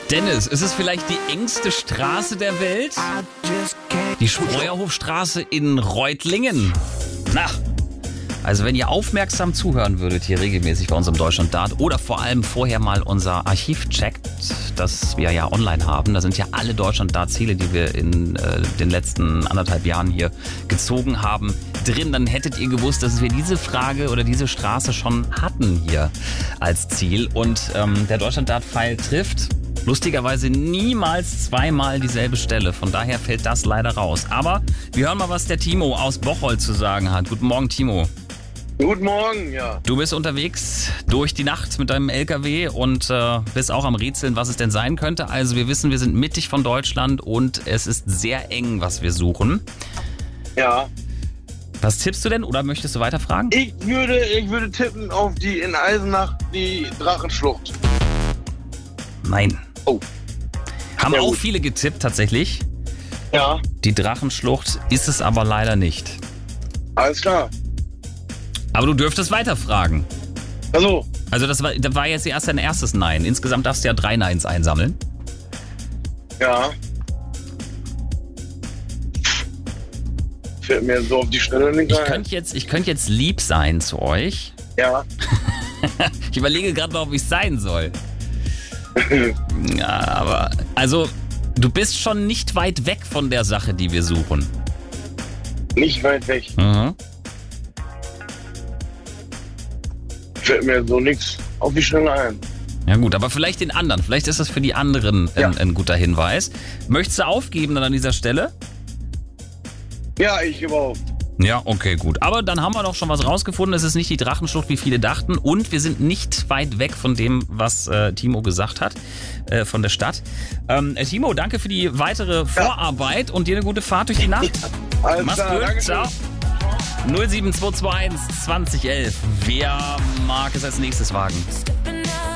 Dennis, ist es vielleicht die engste Straße der Welt? Die Spreuerhofstraße in Reutlingen. Na, also wenn ihr aufmerksam zuhören würdet hier regelmäßig bei unserem Deutschlandrat oder vor allem vorher mal unser Archiv checkt, das wir ja online haben, da sind ja alle Deutschlandrat-Ziele, die wir in den letzten 1,5 Jahren hier gezogen haben, drin, dann hättet ihr gewusst, dass wir diese Frage oder diese Straße schon hatten hier als Ziel. Und der Deutschlandrat-Pfeil trifft lustigerweise niemals zweimal dieselbe Stelle. Von daher fällt das leider raus. Aber wir hören mal, was der Timo aus Bocholt zu sagen hat. Guten Morgen, Timo. Guten Morgen, ja. Du bist unterwegs durch die Nacht mit deinem LKW und bist auch am Rätseln, was es denn sein könnte. Also wir wissen, wir sind mittig von Deutschland und es ist sehr eng, was wir suchen. Ja. Was tippst du denn oder möchtest du weiterfragen? Ich würde tippen auf die in Eisenach, die Drachenschlucht. Nein. Oh. Haben Ja, auch gut. viele getippt tatsächlich. Ja, Die Drachenschlucht ist es aber leider nicht. alles klar. Aber du dürftest weiterfragen. Also, Also das war jetzt erst dein erstes Nein. Insgesamt darfst du ja 3 Neins einsammeln. ja. Fällt mir so auf die Stelle nicht Ich ein. könnte jetzt lieb sein zu euch. Ja. Ich überlege gerade noch, ob ich sein soll. Ja, aber also du bist schon nicht weit weg von der Sache, die wir suchen. Nicht weit weg. Mhm. Fällt mir so nichts auf die Stelle ein. Ja gut, aber vielleicht den anderen. Vielleicht ist das für die anderen ein guter Hinweis. Möchtest du aufgeben dann an dieser Stelle? Ja, ich überhaupt. Ja, okay, gut. Aber dann haben wir doch schon was rausgefunden. Es ist nicht die Drachenschlucht, wie viele dachten. Und wir sind nicht weit weg von dem, was Timo gesagt hat, von der Stadt. Timo, danke für die weitere Vorarbeit und dir eine gute Fahrt durch die Nacht. Alles Mach's klar, gut, danke ciao. schön. 07221 2011. Wer mag es als nächstes wagen?